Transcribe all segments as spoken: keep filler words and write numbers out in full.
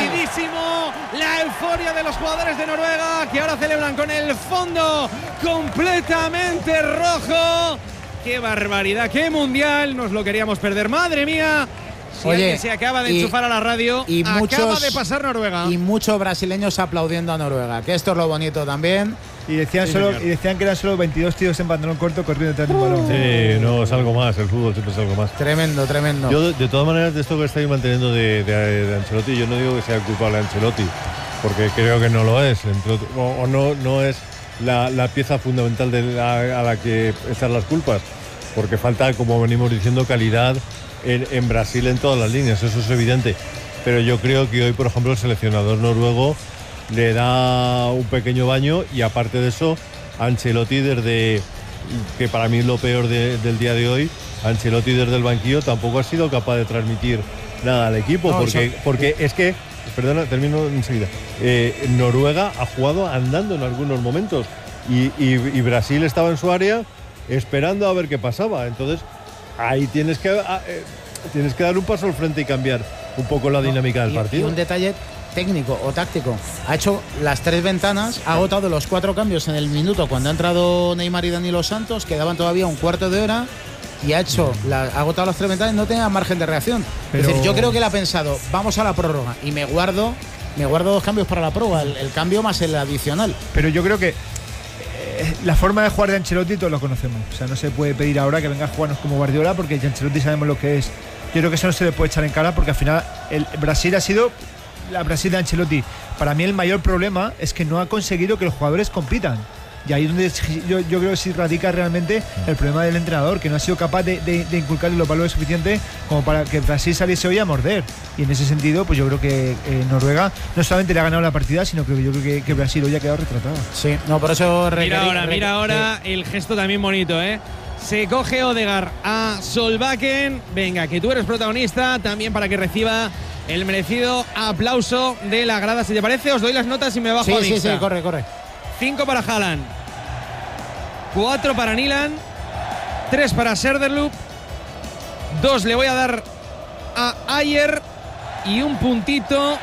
Rapidísimo, la euforia de los jugadores de Noruega que ahora celebran con el fondo completamente rojo. ¡Qué barbaridad! ¡Qué mundial! Nos lo queríamos perder. ¡Madre mía! Si Oye, alguien se acaba de y, enchufar a la radio, y acaba muchos, de pasar Noruega. Y muchos brasileños aplaudiendo a Noruega, que esto es lo bonito también. Y decían, sí, solo, señor. y decían que eran solo veintidós tíos en pantalón corto corriendo detrás de un balón. Sí, no, es algo más, el fútbol siempre es algo más. Tremendo, tremendo. Yo, de, de todas maneras, de esto que estáis manteniendo de, de, de Ancelotti, yo no digo que sea culpable Ancelotti, porque creo que no lo es, entre otro, o, o no, no es la, la pieza fundamental de la, a la que echar las culpas, porque falta, como venimos diciendo, calidad en, en Brasil en todas las líneas, eso es evidente. Pero yo creo que hoy, por ejemplo, el seleccionador noruego le da un pequeño baño y aparte de eso, Ancelotti desde, que para mí es lo peor de, del día de hoy, Ancelotti desde el banquillo tampoco ha sido capaz de transmitir nada al equipo, no, porque, eso... porque es que, perdona, termino enseguida, eh, Noruega ha jugado andando en algunos momentos y, y, y Brasil estaba en su área esperando a ver qué pasaba, entonces ahí tienes que, eh, tienes que dar un paso al frente y cambiar un poco la dinámica no, del y, partido. Y un detalle técnico o táctico, ha hecho las tres ventanas, ha agotado los cuatro cambios en el minuto cuando ha entrado Neymar y Danilo Santos, quedaban todavía un cuarto de hora y ha hecho la, ha agotado las tres ventanas y no tenía margen de reacción. Pero... Es decir, yo creo que él ha pensado, vamos a la prórroga y me guardo me guardo dos cambios para la prórroga, el, el cambio más el adicional. Pero yo creo que eh, la forma de jugar de Ancelotti todos lo conocemos, o sea, no se puede pedir ahora que venga a jugarnos como Guardiola porque Ancelotti sabemos lo que es. Yo creo que eso no se le puede echar en cara porque al final el Brasil ha sido la Brasil de Ancelotti. Para mí el mayor problema es que no ha conseguido que los jugadores compitan. Y ahí es donde yo, yo creo que sí radica realmente el problema del entrenador, que no ha sido capaz de, de, de inculcarle los valores suficientes como para que Brasil saliese hoy a morder. Y en ese sentido, pues yo creo que eh, Noruega no solamente le ha ganado la partida, sino que yo creo que, que Brasil hoy ha quedado retratado. Sí, no, por eso... Mira ahora, mira ahora el gesto también bonito, ¿eh? Se coge Odegaard a Solbakken. Venga, que tú eres protagonista, también para que reciba el merecido aplauso de la grada. Si te parece, os doy las notas y me bajo sí, a mixta. Sí, sí, corre, corre. cinco para Haaland, cuatro para Nyland, tres para Söderlund, dos le voy a dar a Ayer y un puntito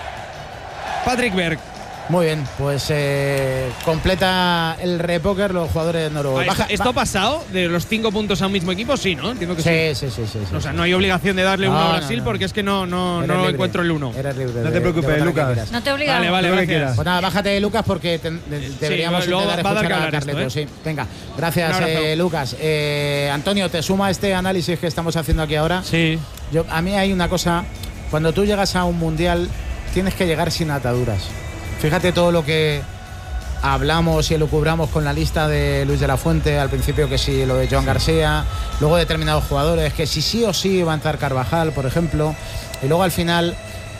Patrick Berg. Muy bien, pues eh, completa el repóker los jugadores noruegos. ¿Esto, ¿Esto ha pasado de los cinco puntos a un mismo equipo? Sí, ¿no? Entiendo que sí. Sí, sí, sí. sí, sí o sea, no hay obligación de darle no, uno a no, Brasil no. porque es que no, no, no encuentro el uno. Eres libre. No te preocupes, de Lucas. No te obligas. Vale, vale, Lo que gracias. Pues nada, bájate, Lucas, porque te, de, deberíamos sí, luego intentar va a dar escuchar que a hablar Carleto. esto, ¿eh? Sí, venga, gracias, eh, Lucas. Eh, Antonio, ¿te suma este análisis que estamos haciendo aquí ahora? Sí. Yo, a mí hay una cosa, cuando tú llegas a un mundial, tienes que llegar sin ataduras. Fíjate todo lo que hablamos y elucubramos con la lista de Luis de la Fuente al principio, que sí, lo de Joan García, luego determinados jugadores, que si sí o sí va a entrar Carvajal, por ejemplo, y luego al final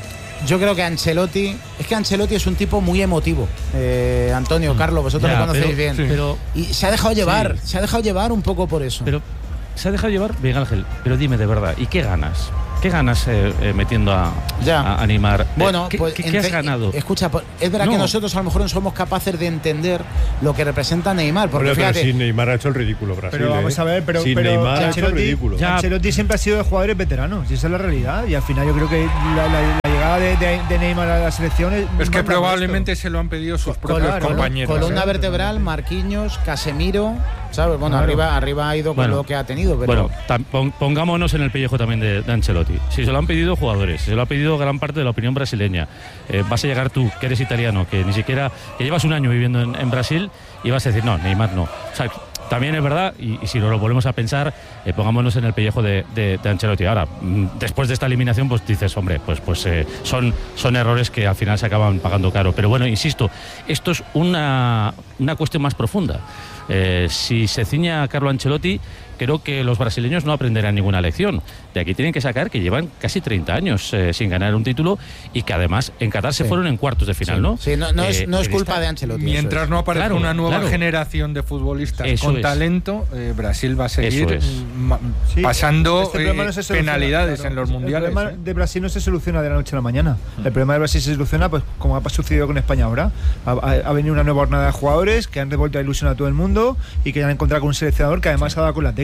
yo creo que Ancelotti, es que Ancelotti es un tipo muy emotivo, eh, Antonio, Carlos, vosotros ya, lo conocéis pero, bien, sí. pero, y se ha dejado llevar, sí. se ha dejado llevar un poco por eso. Pero se ha dejado llevar, bien Ángel, pero dime de verdad, ¿y qué ganas? ¿Qué ganas eh, eh, metiendo a, a, a Neymar? Bueno, ¿Qué, pues ¿qué, qué has ente- ganado? Escucha, es verdad no. que nosotros a lo mejor no somos capaces de entender lo que representa Neymar, porque Bueno, fíjate, pero si Neymar ha hecho el ridículo, Brasil. Pero vamos a ver, pero, si pero Neymar ha hecho el Ancelotti, ridículo. Ya. Ancelotti siempre ha sido de jugadores veteranos, y esa es la realidad. Y al final yo creo que la, la, la llegada de, de, de Neymar a la selección es, es que probablemente se lo han pedido sus propios claro, compañeros. columna ¿eh? vertebral, Marquinhos, Casemiro, ¿sabes? Bueno, Claro. arriba, arriba ha ido con Bueno, lo que ha tenido, pero Bueno, tam- pon- pongámonos en el pellejo también de, de Ancelotti. Si se lo han pedido jugadores, si se lo ha pedido gran parte de la opinión brasileña, eh, vas a llegar tú, que eres italiano, que ni siquiera, que llevas un año viviendo en, en Brasil, y vas a decir, no, Neymar no. O sea, también es verdad, y, y si nos lo volvemos a pensar, eh, pongámonos en el pellejo de, de, de Ancelotti. Ahora, mm, después de esta eliminación, pues dices, hombre, pues, pues eh, son, son errores que al final se acaban pagando caro. Pero bueno, insisto, esto es una, una cuestión más profunda. Eh, si se ciñe a Carlo Ancelotti, creo que los brasileños no aprenderán ninguna lección. De aquí tienen que sacar que llevan casi treinta años eh, sin ganar un título y que además en Qatar se Sí. fueron en cuartos de final, sí, ¿no? sí, no, no, es, Eh, no es en culpa esta- de Ancelotti. Mientras eso no aparezca Claro, una nueva claro. generación de futbolistas Eso con es. talento, eh, Brasil va a seguir Eso es. ma- Sí, pasando este problema eh, no se soluciona, penalidades claro. en los mundiales. El problema ¿eh? de Brasil no se soluciona de la noche a la mañana. El problema de Brasil se soluciona, pues como ha sucedido con España ahora. Ha, ha- ha venido una nueva jornada de jugadores que han devuelto la ilusión a todo el mundo y que han encontrado con un seleccionador que además ha dado con la técnica.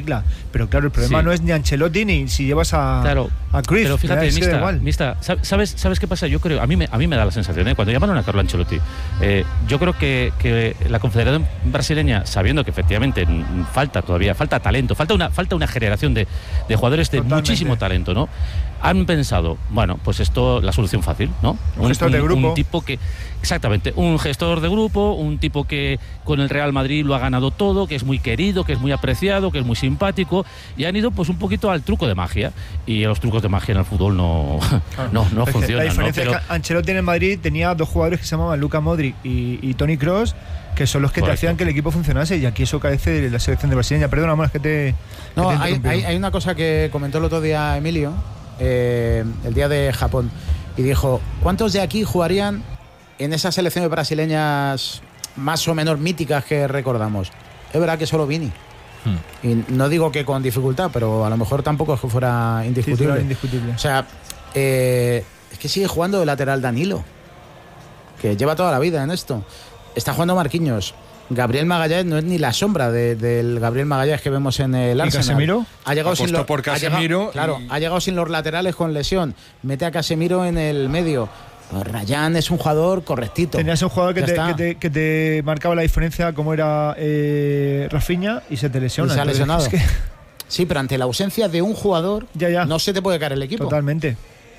tecla. Pero claro, el problema Sí. no es ni Ancelotti ni si llevas a, Claro, a Cruyff. pero fíjate, es que da Mista, igual. Mista, ¿sabes, ¿sabes qué pasa? Yo creo, a mí me, a mí me da la sensación, ¿eh? Cuando llamaron a Carlo Ancelotti, eh, yo creo que, que la Confederación Brasileña, sabiendo que efectivamente n- falta todavía, falta talento, falta una, falta una generación de, de jugadores de Totalmente. muchísimo talento, ¿no? Han pensado, bueno, pues esto, la solución fácil, ¿no? Un gestor de grupo. Un tipo que, exactamente, un gestor de grupo, un tipo que con el Real Madrid lo ha ganado todo, que es muy querido, que es muy apreciado, que es muy simpático, y han ido pues un poquito al truco de magia. Y los trucos de magia en el fútbol no, no, no Es que funcionan, La ¿no? diferencia Pero- es que Ancelotti en el Madrid tenía dos jugadores que se llamaban Luka Modric y, y Toni Kroos, que son los que Correcto. te hacían que el equipo funcionase, y aquí eso carece de la selección de brasileña. Perdona, más que te. No, que te hay, interrumpí. hay, hay una cosa que comentó el otro día Emilio, eh, el día de Japón, y dijo, ¿cuántos de aquí jugarían en esas selecciones brasileñas más o menos míticas que recordamos? Es verdad que solo Vini. Hmm. Y no digo que con dificultad, pero a lo mejor tampoco es que fuera Sí, indiscutible. era indiscutible. O sea, eh, es que sigue jugando de lateral Danilo, que lleva toda la vida en esto. Está jugando Marquinhos. Gabriel Magallanes no es ni la sombra de- del Gabriel Magallanes que vemos en el ¿Y Arsenal. Casemiro? Ha llegado Apostó sin los, por ha llegado- Casemiro claro, y- ha llegado sin los laterales con lesión. Mete a Casemiro en el medio. Pues Rayán es un jugador correctito. Tenías un jugador que Ya te, está. que, te, que te marcaba la diferencia, como era eh, Rafinha, y se te lesiona. Y se ha Entonces, lesionado. es que- Sí, pero ante la ausencia de un jugador, Ya, ya. no se te puede caer el equipo. Totalmente.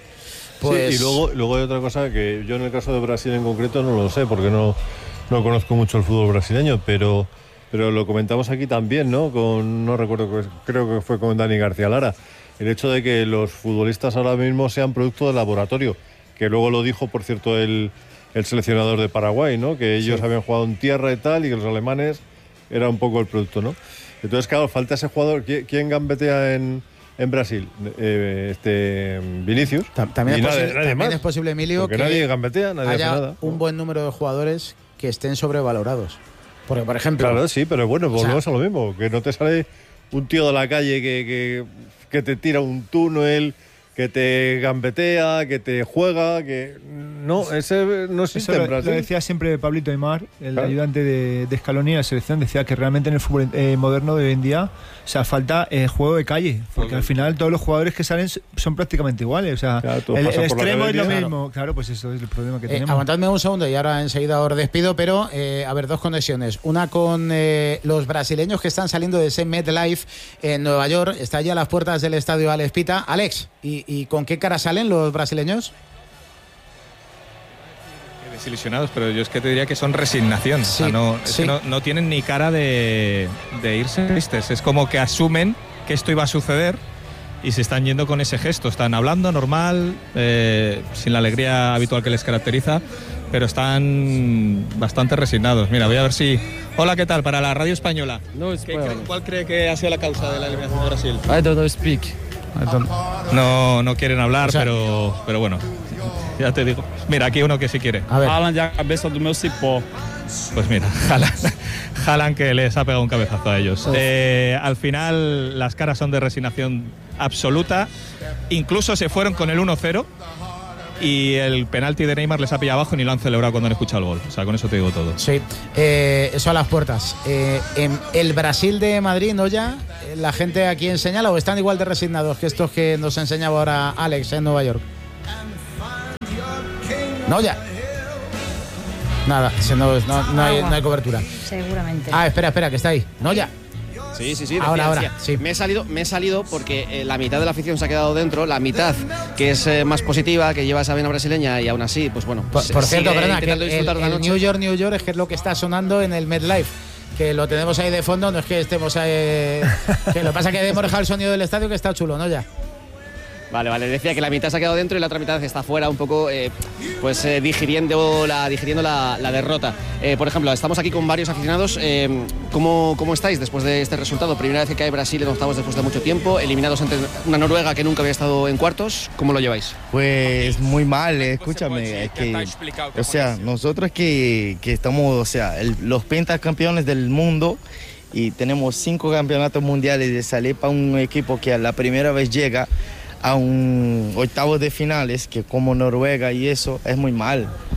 Pues, Sí, y luego, luego hay otra cosa que yo en el caso de Brasil en concreto no lo sé, porque no, no conozco mucho el fútbol brasileño, pero, pero lo comentamos aquí también, ¿no? Con, no recuerdo, creo que fue con Dani García Lara, el hecho de que los futbolistas ahora mismo sean producto de laboratorio, que luego lo dijo, por cierto, el, el seleccionador de Paraguay, ¿no? Que ellos Sí. habían jugado en tierra y tal, y que los alemanes era un poco el producto, ¿no? Entonces, claro, falta ese jugador. ¿Qui- ¿Quién gambetea en, en Brasil? Eh, este Vinicius. Ta- También, Y es, nadie- posible, nadie también más. es posible, Emilio, Porque que nadie gambetea, nadie hace haya nada. un buen número de jugadores que estén sobrevalorados. Porque, por ejemplo, Claro, sí, pero bueno, volvemos sea- a lo mismo. Que no te sale un tío de la calle que, que, que te tira un túnel, que te gambetea, que te juega, que no, ese no Eso existe lo, en lo Brasil. decía siempre Pablito Aimar, el Claro. ayudante de, de Scaloni en la selección, decía que realmente en el fútbol eh, moderno de hoy en día, o sea, falta eh, juego de calle, porque al final todos los jugadores que salen s- son prácticamente iguales, o sea, Claro, todos el, el pasan por la extremo es lo academia. mismo, claro, pues eso es el problema que Eh, tenemos. aguantadme un segundo y ahora enseguida os despido, pero eh, a ver, dos conexiones. Una con eh, los brasileños que están saliendo de ese MetLife en Nueva York. Está allí a las puertas del estadio Alex Pita. Alex, ¿y, y con qué cara salen los brasileños? Desilusionados, pero yo es que te diría que son resignación. Sí, o sea, no, es sí. que no, no tienen ni cara de, de irse tristes. Es como que asumen que esto iba a suceder y se están yendo con ese gesto. Están hablando normal, eh, sin la alegría habitual que les caracteriza, pero están bastante resignados. Mira, voy a ver si... Hola, ¿qué tal? Para la radio española. No ¿Qué cree- ¿Cuál cree que ha sido la causa de la eliminación de Brasil? I don't know speak. I don't. No, no quieren hablar, O sea- pero, pero bueno, ya te digo. Mira, aquí uno que sí quiere. A ver, Haaland a cabeça do meu cipó. Pues mira, Haaland, Haaland que les ha pegado un cabezazo a ellos. Eh, al final las caras son de resignación absoluta. Incluso se fueron con el uno cero y el penalti de Neymar les ha pillado abajo y ni lo han celebrado cuando han escuchado el gol. O sea, con eso te digo todo. sí, eh, eso a las puertas. Eh, en el Brasil de Madrid, ¿no ya? ¿La gente aquí señala o están igual de resignados que estos que nos enseñaba ahora Alex en Nueva York? No ya. Nada, ese no, no, no hay, no hay cobertura. Seguramente. Ah, espera, espera, que está ahí. No ya. Sí, sí, sí. Ahora, decía, ahora, decía. sí. Me he salido, me he salido porque eh, la mitad de la afición se ha quedado dentro, la mitad que es eh, más positiva, que lleva esa vena brasileña y aún así, pues bueno. Por, se- por cierto, sigue perdona, que intentando el, disfrutar de la el noche. New York, New York es que es lo que está sonando en el MetLife. Que lo tenemos ahí de fondo, no es que estemos ahí. Que lo que pasa es que hemos dejado el sonido del estadio que está chulo, ¿no? Ya. Vale, vale. Decía que la mitad se ha quedado dentro y la otra mitad está fuera, un poco, eh, pues eh, digiriendo la, digiriendo la, la derrota. Eh, por ejemplo, estamos aquí con varios aficionados. Eh, ¿cómo, ¿Cómo estáis después de este resultado? Primera vez que cae Brasil en octavos después de mucho tiempo, eliminados ante una Noruega que nunca había estado en cuartos. ¿Cómo lo lleváis? Pues muy mal, eh, escúchame, es que, o sea, nosotros que, que estamos, o sea, el- los pentacampeones del mundo y tenemos cinco campeonatos mundiales de salir para un equipo que a la primera vez llega a un octavo de finales, que como Noruega y eso, es muy mal.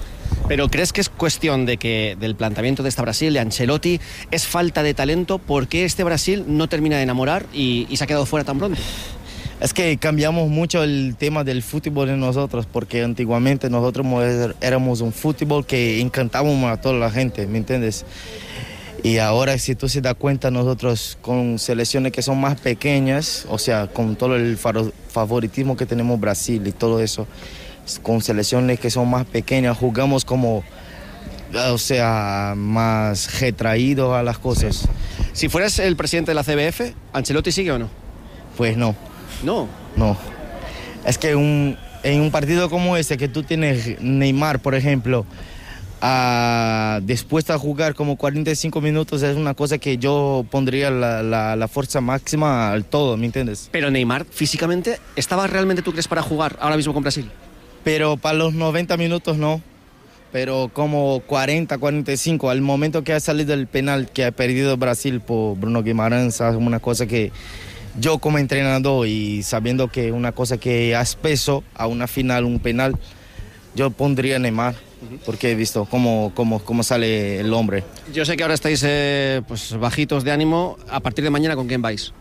Pero ¿crees que es cuestión de que del planteamiento de esta Brasil, de Ancelotti, es falta de talento? ¿Por qué este Brasil no termina de enamorar y, y se ha quedado fuera tan pronto? Es que cambiamos mucho el tema del fútbol en nosotros, porque antiguamente nosotros éramos un fútbol que encantábamos a toda la gente, ¿me entiendes? Y ahora, si tú se das cuenta, nosotros con selecciones que son más pequeñas, o sea, con todo el favoritismo que tenemos Brasil y todo eso, con selecciones que son más pequeñas, jugamos como, o sea, más retraídos a las cosas. Sí. Si fueras el presidente de la C B F, ¿Ancelotti sigue o no? Pues no. No. No. Es que un, en un partido como este, que tú tienes Neymar, por ejemplo, uh, dispuesto a jugar como cuarenta y cinco minutos, es una cosa que yo pondría la, la, la fuerza máxima al todo, ¿me entiendes? Pero Neymar, físicamente, ¿estaba realmente, tú crees, para jugar ahora mismo con Brasil? Pero para los noventa minutos no. Pero como cuarenta, cuarenta y cinco, al momento que ha salido el penal que ha perdido Brasil por Bruno Guimarães, es una cosa que yo como entrenador y sabiendo que una cosa que hace peso a una final, un penal, yo pondría a Neymar, porque he visto cómo, cómo, cómo sale el hombre. Yo sé que ahora estáis eh, pues bajitos de ánimo. A partir de mañana, ¿con quién vais?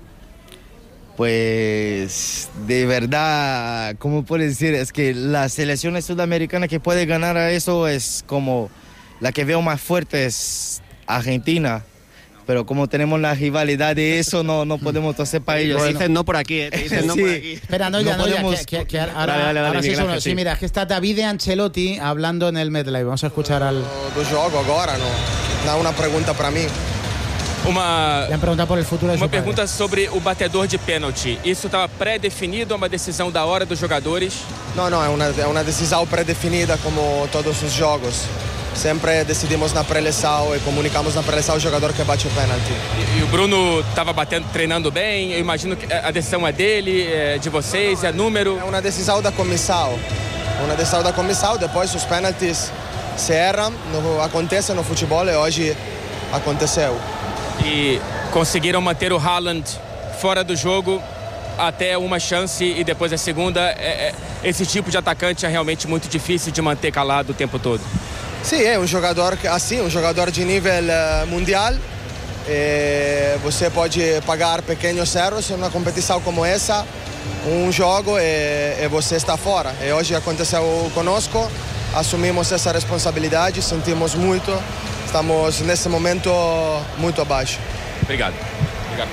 Pues de verdad, ¿cómo puedo decir? Es que la selección sudamericana que puede ganar a eso es como la que veo más fuerte es Argentina. Pero como tenemos la rivalidad de eso, no, no podemos hacer para ellos. Te dicen no por aquí, ¿eh? Te dicen no sí. por aquí. Espera, no, ya, no, podemos... ya, que, que, que ahora, dale, dale, dale, ahora sí, gracias, sí, sí, mira, es que está David Ancelotti hablando en el MetLife. Vamos a escuchar al... Do jogo agora, no. Dá uma pergunta para mim. Uma, Le han preguntado por el futuro de uma su pergunta padre. sobre o batedor de pênalti. Isso estava pré-definido, é uma decisão da hora dos jogadores? Não, não, é uma, é uma decisão pré-definida como todos os jogos. Sempre decidimos na pré-eleição e comunicamos na pré-eleição o jogador que bate o pênalti. E, e o Bruno estava batendo, treinando bem. Eu imagino que a decisão é dele, é de vocês, é número. É uma decisão da comissão. Uma decisão da comissão. Depois os pênaltis se erram, no, acontece no futebol e hoje aconteceu. E conseguiram manter o Haaland fora do jogo até uma chance e depois a segunda. É, é, esse tipo de atacante é realmente muito difícil de manter calado o tempo todo. Sim, é um jogador assim, um jogador de nível uh, mundial. E você pode pagar pequenos erros em uma competição como essa, um jogo e, e você está fora. E hoje aconteceu conosco, assumimos essa responsabilidade, sentimos muito, estamos nesse momento muito abaixo. Obrigado. Obrigado.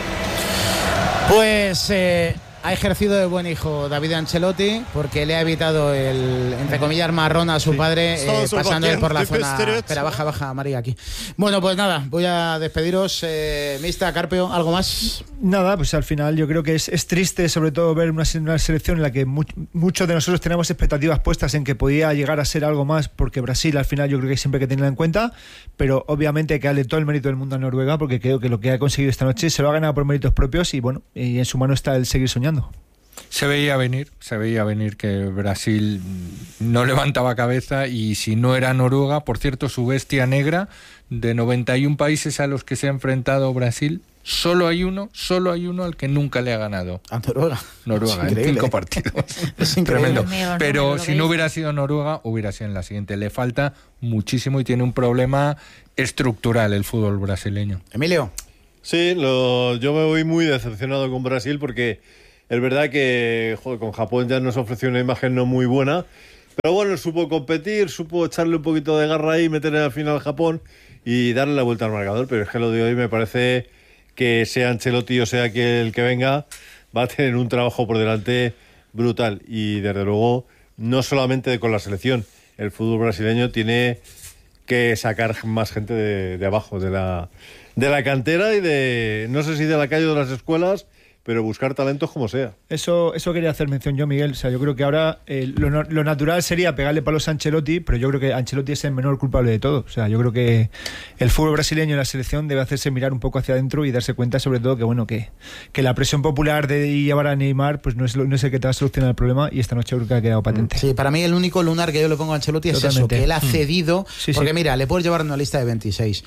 Pues eh, ha ejercido de buen hijo David Ancelotti porque le ha evitado el, entre comillas, marrón a su sí. padre eh, pasando él por la zona. Espera, baja, baja, María, aquí. Bueno, pues nada, voy a despediros. Eh, Mista, Carpio, ¿algo más? Nada, pues al final yo creo que es, es triste sobre todo ver una, una selección en la que much, muchos de nosotros tenemos expectativas puestas en que podía llegar a ser algo más, porque Brasil al final yo creo que siempre hay que tenerla en cuenta, pero obviamente hay que darle todo el mérito del mundo a Noruega, porque creo que lo que ha conseguido esta noche se lo ha ganado por méritos propios y bueno, y en su mano está el seguir soñando. Se veía venir, se veía venir que Brasil no levantaba cabeza y si no era Noruega, por cierto, su bestia negra, de noventa y uno países a los que se ha enfrentado Brasil, solo hay uno, solo hay uno al que nunca le ha ganado. A Noruega. Noruega, en cinco partidos. Es increíble. Tremendo. Pero si no hubiera sido Noruega, hubiera sido en la siguiente. Le falta muchísimo y tiene un problema estructural el fútbol brasileño. Emilio. Sí, lo, yo me voy muy decepcionado con Brasil porque es verdad que joder, con Japón ya nos ofreció una imagen no muy buena, pero bueno, supo competir, supo echarle un poquito de garra ahí, meterle al final al Japón y darle la vuelta al marcador, pero es que lo de hoy me parece que sea Ancelotti o sea que el que venga va a tener un trabajo por delante brutal y desde luego no solamente con la selección, el fútbol brasileño tiene que sacar más gente de, de abajo, de la, de la cantera y de, no sé si de la calle o de las escuelas, pero buscar talentos como sea. Eso eso quería hacer mención yo, Miguel. O sea, yo creo que ahora eh, lo, lo natural sería pegarle palos a Ancelotti, pero yo creo que Ancelotti es el menor culpable de todo. O sea, yo creo que el fútbol brasileño y la selección debe hacerse mirar un poco hacia adentro y darse cuenta, sobre todo, que bueno que, que la presión popular de llevar a Neymar pues no es, no es el que te va a solucionar el problema y esta noche creo que ha quedado patente. Sí, para mí el único lunar que yo le pongo a Ancelotti es Totalmente. eso, que él ha cedido, sí. Sí, porque sí. mira, le puedes llevar una lista de veintiséis.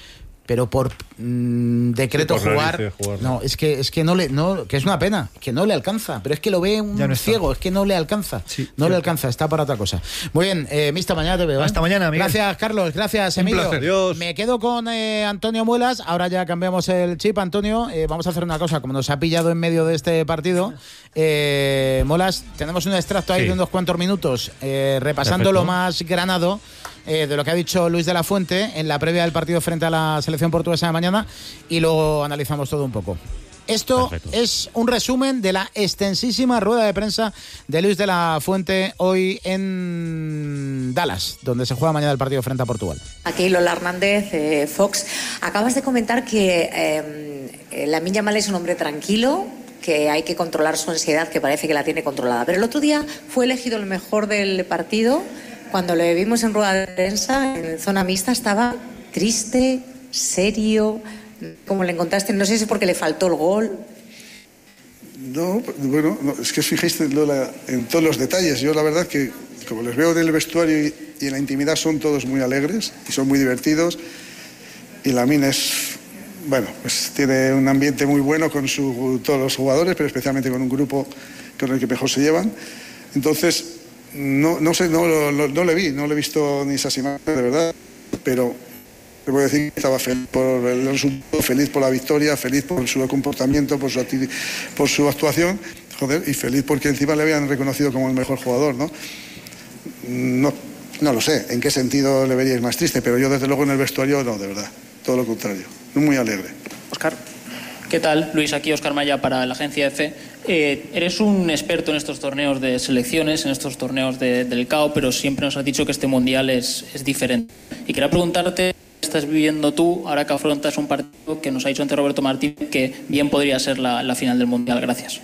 pero por mmm, decreto sí, por jugar, jugar no, es que es que no le no que es una pena, que no le alcanza, pero es que lo ve un no ciego, es que no le alcanza, sí, no cierto. le alcanza, está para otra cosa. Muy bien, eh, Mista, mañana te veo. Hasta ¿eh? mañana, Miguel. Gracias, Carlos, gracias, Un Emilio. placer. Adiós. Me quedo con eh, Antonio Muelas, ahora ya cambiamos el chip, Antonio, eh, vamos a hacer una cosa, como nos ha pillado en medio de este partido, eh, Muelas, tenemos un extracto ahí Sí. de unos cuantos minutos, eh, repasando Perfecto. lo más granado Eh, de lo que ha dicho Luis de la Fuente en la previa del partido frente a la selección portuguesa de mañana y luego analizamos todo un poco. Esto Perfecto. es un resumen de la extensísima rueda de prensa de Luis de la Fuente hoy en Dallas, donde se juega mañana el partido frente a Portugal. Aquí Lola Hernández, eh, Fox, acabas de comentar que eh, Lamine Yamal es un hombre tranquilo, que hay que controlar su ansiedad, que parece que la tiene controlada. Pero el otro día fue elegido el mejor del partido. Cuando le vimos en rueda de prensa, en zona mixta, estaba triste, serio. ¿Cómo le encontraste? No sé si es porque le faltó el gol. No, bueno, no, es que os fijáis, Lola, en todos los detalles. Yo la verdad que, como les veo en el vestuario y, y en la intimidad, son todos muy alegres y son muy divertidos. Y Lamine es, bueno, pues tiene un ambiente muy bueno con su, todos los jugadores, pero especialmente con un grupo con el que mejor se llevan. Entonces, no, no sé, no, no, no le vi, no le he visto ni esas imágenes, de verdad, pero te voy a decir que estaba feliz por el resultado, feliz por la victoria, feliz por su comportamiento, por su, acti- por su actuación, joder, y feliz porque encima le habían reconocido como el mejor jugador, ¿no? No, no lo sé en qué sentido le veríais más triste, pero yo desde luego en el vestuario no, de verdad, todo lo contrario, muy alegre. Óscar. ¿Qué tal? Luis, aquí Óscar Maya para la agencia EFE. Eh, eres un experto en estos torneos de selecciones, en estos torneos de, del C A O, pero siempre nos has dicho que este Mundial es, es diferente. Y quería preguntarte, ¿qué estás viviendo tú ahora que afrontas un partido que nos ha dicho antes Roberto Martín que bien podría ser la, la final del Mundial? Gracias.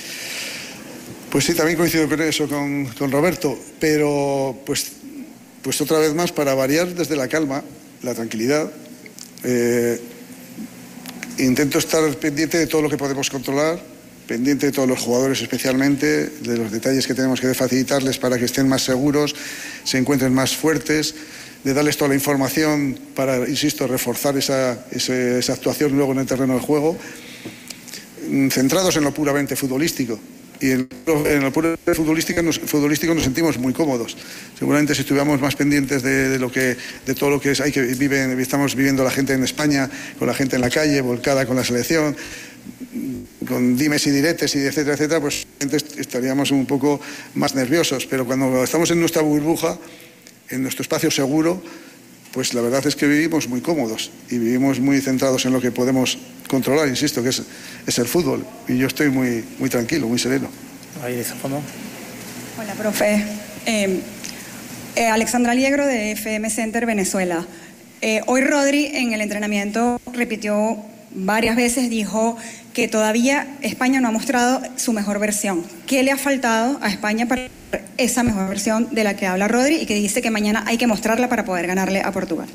Pues sí, también coincido con eso, con, con Roberto, pero pues, pues otra vez más, para variar desde la calma, la tranquilidad, eh, intento estar pendiente de todo lo que podemos controlar, pendiente de todos los jugadores especialmente, de los detalles que tenemos que facilitarles para que estén más seguros, se encuentren más fuertes, de darles toda la información para, insisto, reforzar esa, esa, esa actuación luego en el terreno de juego, centrados en lo puramente futbolístico. Y en lo, en lo puramente futbolístico nos, futbolístico nos sentimos muy cómodos. Seguramente si estuviéramos más pendientes de, de, lo que, de todo lo que es, hay que vive, estamos viviendo la gente en España, con la gente en la calle, volcada con la selección, con dimes y diretes y etcétera, etcétera, pues estaríamos un poco más nerviosos. Pero cuando estamos en nuestra burbuja, en nuestro espacio seguro, pues la verdad es que vivimos muy cómodos y vivimos muy centrados en lo que podemos controlar, insisto, que es, es el fútbol. Y yo estoy muy, muy tranquilo, muy sereno. Ahí dice fondo. Hola, profe. Eh, eh, Alexandra Liegro de F M Center Venezuela. Eh, hoy Rodri en el entrenamiento repitió varias veces, dijo que todavía España no ha mostrado su mejor versión. ¿Qué le ha faltado a España para esa mejor versión de la que habla Rodri y que dice que mañana hay que mostrarla para poder ganarle a Portugal?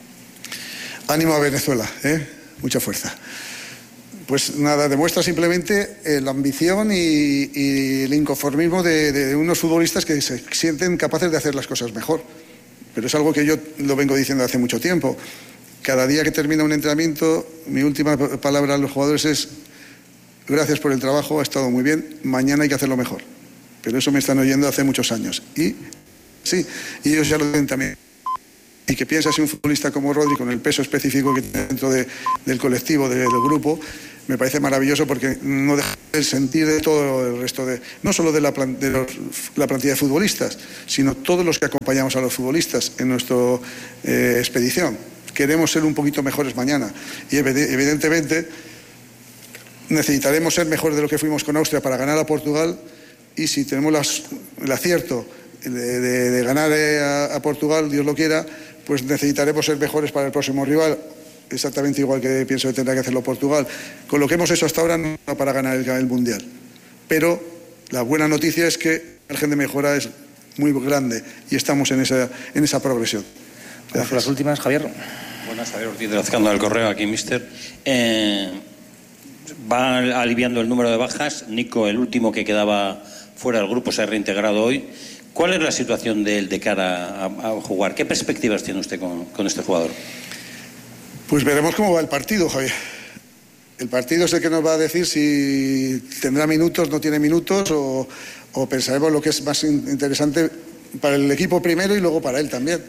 Ánimo a Venezuela, ¿eh? Mucha fuerza. Pues nada, demuestra simplemente eh, la ambición y, y el inconformismo de, de unos futbolistas que se sienten capaces de hacer las cosas mejor. Pero es algo que yo lo vengo diciendo hace mucho tiempo. Cada día que termina un entrenamiento, mi última palabra a los jugadores es: gracias por el trabajo, ha estado muy bien, mañana hay que hacerlo mejor. Pero eso me están oyendo hace muchos años. Y sí, y ellos ya lo ven también. Y que piensa si un futbolista como Rodri, con el peso específico que tiene dentro de, del colectivo, de, del grupo, me parece maravilloso porque no deja el sentir de todo el resto de, no solo de, la, plan, de los, la plantilla de futbolistas, sino todos los que acompañamos a los futbolistas en nuestra eh, expedición. Queremos ser un poquito mejores mañana y evidentemente necesitaremos ser mejores de lo que fuimos con Austria para ganar a Portugal, y si tenemos las, el acierto de, de, de ganar a, a Portugal, Dios lo quiera, pues necesitaremos ser mejores para el próximo rival, exactamente igual que pienso que tendrá que hacerlo Portugal. Con lo que hemos hecho hasta ahora no para ganar el, el Mundial. Pero la buena noticia es que el margen de mejora es muy grande y estamos en esa, en esa progresión. Gracias. Las últimas, Javier. Buenas, Javier Ortiz de Lazcando del Correo, aquí, mister. Eh, va aliviando el número de bajas. Nico, el último que quedaba fuera del grupo, se ha reintegrado hoy. ¿Cuál es la situación de él de cara a, a jugar? ¿Qué perspectivas tiene usted con, con este jugador? Pues veremos cómo va el partido, Javier. El partido es el que nos va a decir si tendrá minutos, no tiene minutos, o, o pensaremos lo que es más interesante para el equipo primero y luego para él también.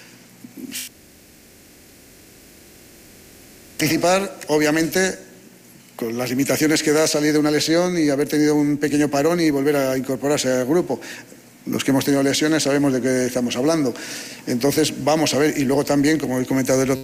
Participar, obviamente, con las limitaciones que da salir de una lesión y haber tenido un pequeño parón y volver a incorporarse al grupo. Los que hemos tenido lesiones sabemos de qué estamos hablando. Entonces, vamos a ver. Y luego también, como he comentado el otro,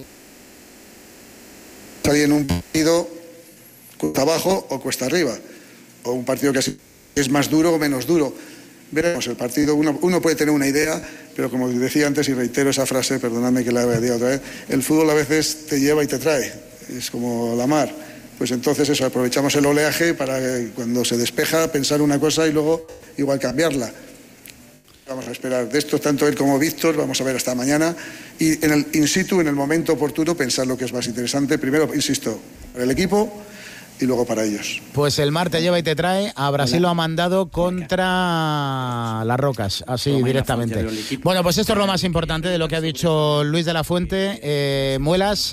salir en un partido cuesta abajo o cuesta arriba, o un partido que es más duro o menos duro. Veremos el partido, uno, uno puede tener una idea, pero como decía antes y reitero esa frase, perdonadme que la diga otra vez, el fútbol a veces te lleva y te trae, es como la mar. Pues entonces eso, aprovechamos el oleaje para que cuando se despeja pensar una cosa y luego igual cambiarla. Vamos a esperar de esto, tanto él como Víctor, vamos a ver hasta mañana y en el in situ, en el momento oportuno, pensar lo que es más interesante. Primero, insisto, para el equipo y luego para ellos. Pues el mar te lleva y te trae. A Brasil lo ha mandado contra las Rocas, así directamente. Bueno, pues esto es lo más importante de lo que ha dicho Luis de la Fuente. Eh, Muelas,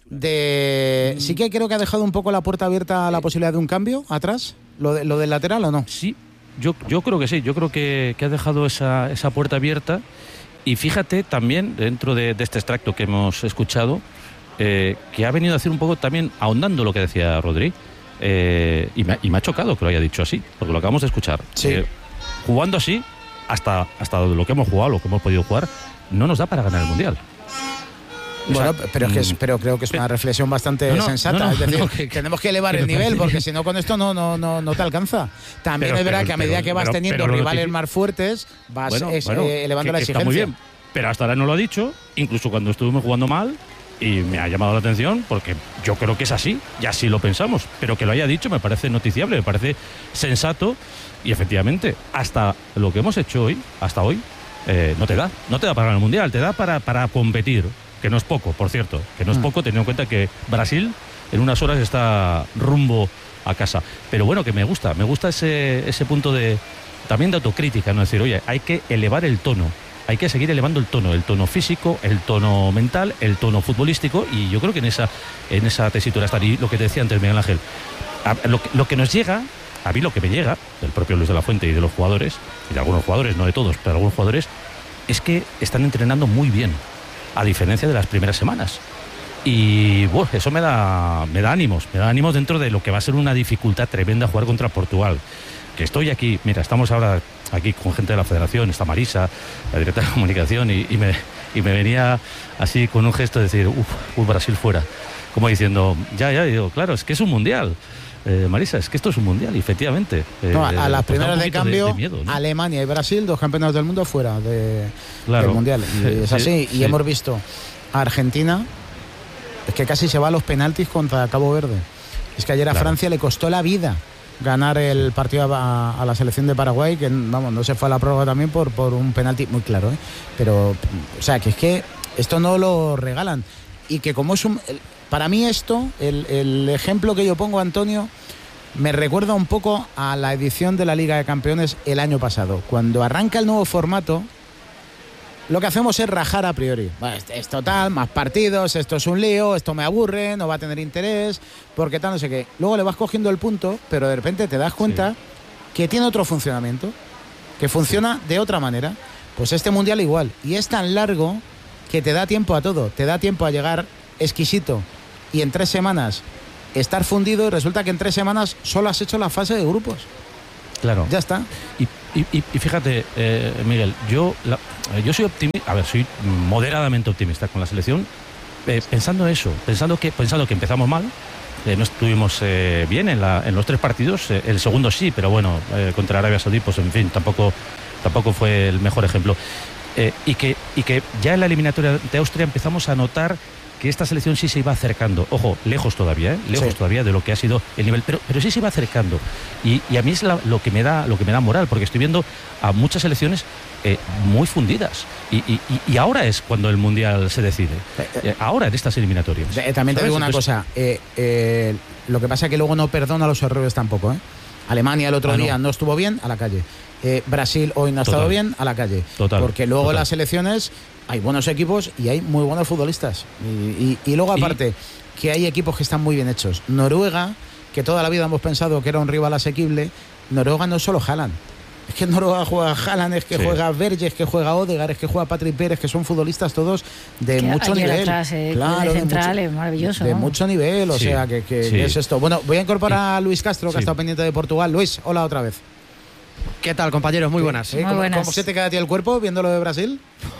de sí que creo que ha dejado un poco la puerta abierta a la posibilidad de un cambio atrás, lo, de, lo del lateral, ¿o no? Sí, yo, yo creo que sí. Yo creo que, que ha dejado esa, esa puerta abierta. Y fíjate también, dentro de, de este extracto que hemos escuchado, eh, que ha venido a hacer un poco también ahondando lo que decía Rodri. Eh, y, me, y me ha chocado que lo haya dicho así, porque lo acabamos de escuchar. Sí. Eh, jugando así, hasta, hasta lo que hemos jugado, lo que hemos podido jugar, no nos da para ganar el Mundial. O bueno, sea, pero, es que es, mm, pero creo que es una reflexión bastante no, no, sensata. no, no, es decir, no, que, tenemos que elevar el que nivel, parece... porque si no, con esto no, no, no, no te alcanza. También pero, es verdad pero, que a medida pero, que vas pero, teniendo pero rivales notific... más fuertes, vas bueno, es, bueno, eh, elevando que, la que exigencia. Está muy bien, pero hasta ahora no lo ha dicho, incluso cuando estuvimos jugando mal. Y me ha llamado la atención porque yo creo que es así, y así lo pensamos. Pero que lo haya dicho me parece noticiable, me parece sensato. Y efectivamente, hasta lo que hemos hecho hoy, hasta hoy, eh, no te da. No te da para ganar el Mundial, te da para, para competir. Que no es poco, por cierto. Que no es poco teniendo en cuenta que Brasil en unas horas está rumbo a casa. Pero bueno, que me gusta, me gusta ese, ese punto de también de autocrítica, ¿no? Es decir, oye, hay que elevar el tono. Hay que seguir elevando el tono, el tono físico, el tono mental, el tono futbolístico, y yo creo que en esa en esa tesitura está. Y lo que te decía antes, Miguel Ángel, a, lo, lo que nos llega, a mí lo que me llega, del propio Luis de la Fuente y de los jugadores, y de algunos jugadores, no de todos, pero de algunos jugadores, es que están entrenando muy bien, a diferencia de las primeras semanas. Y bueno, eso me da, me da ánimos, me da ánimos dentro de lo que va a ser una dificultad tremenda jugar contra Portugal. Que estoy aquí, mira, estamos ahora aquí con gente de la Federación, está Marisa, la directora de comunicación, y, y, me, y me venía así con un gesto de decir, uff, uff, Brasil fuera. Como diciendo, ya, ya, digo, claro, es que es un mundial. Eh, Marisa, es que esto es un mundial, y efectivamente. Eh, no, a las pues primeras de cambio, de, de miedo, ¿no? Alemania y Brasil, dos campeones del mundo fuera de, claro. del mundial. Y es así, sí, y sí. hemos visto a Argentina, es que casi se va a los penaltis contra Cabo Verde. Es que ayer a claro. Francia le costó la vida ganar el partido a, a la selección de Paraguay, que vamos, no se fue a la prórroga también por, por un penalti muy claro, ¿eh? Pero, o sea, que es que esto no lo regalan. Y que como es un... Para mí esto, el, el ejemplo que yo pongo, Antonio, me recuerda un poco a la edición de la Liga de Campeones el año pasado. Cuando arranca el nuevo formato, lo que hacemos es rajar a priori. Bueno, es total, más partidos, esto es un lío, esto me aburre, no va a tener interés, porque tal, no sé qué. Luego le vas cogiendo el punto, pero de repente te das cuenta sí. que tiene otro funcionamiento, que funciona sí. de otra manera. Pues este mundial igual. Y es tan largo que te da tiempo a todo. Te da tiempo a llegar exquisito y en tres semanas estar fundido, y resulta que en tres semanas solo has hecho la fase de grupos. Claro. Ya está. Y, y, y fíjate, eh, Miguel, yo, la, yo soy optimista, a ver, soy moderadamente optimista con la selección, eh, pensando eso, pensando que, pensando que empezamos mal, eh, no estuvimos eh, bien en, la, en los tres partidos, eh, el segundo sí, pero bueno, eh, contra Arabia Saudí, pues en fin, tampoco, tampoco fue el mejor ejemplo. Eh, y, que, y que ya en la eliminatoria de Austria empezamos a notar que esta selección sí se iba acercando, ojo, lejos todavía, ¿eh? lejos sí. todavía de lo que ha sido el nivel, pero, pero sí se iba acercando. Y, y a mí es la, lo que me da lo que me da moral, porque estoy viendo a muchas selecciones eh, muy fundidas. Y, y, y ahora es cuando el Mundial se decide. Eh, ahora en estas eliminatorias. Eh, también te digo una Entonces, cosa, eh, eh, lo que pasa es que luego no perdona los errores tampoco. ¿eh? Alemania el otro ah, día no. no estuvo bien, a la calle. eh, Brasil hoy no ha estado Total. bien, a la calle. Total, Porque luego total. en las selecciones hay buenos equipos y hay muy buenos futbolistas. Y, y, y luego aparte, que hay equipos que están muy bien hechos. Noruega, que toda la vida hemos pensado que era un rival asequible, Noruega no es solo Haaland. Es que en Noruega juega Haaland, es que Sí. juega Berge, es que juega Odegaard, es que juega Patrick Pérez, que son futbolistas todos de Que mucho ayer nivel. atrás, eh, Claro, de de central, mucho- es maravilloso. de ¿no? mucho nivel, o Sí, sea, que, que sí. es esto. Bueno, voy a incorporar a Luis Castro, que Sí. ha estado pendiente de Portugal. Luis, hola otra vez. ¿Qué tal, compañeros? Muy buenas. ¿Eh? ¿Cómo, buenas. cómo se te queda a ti el cuerpo viendo lo de Brasil?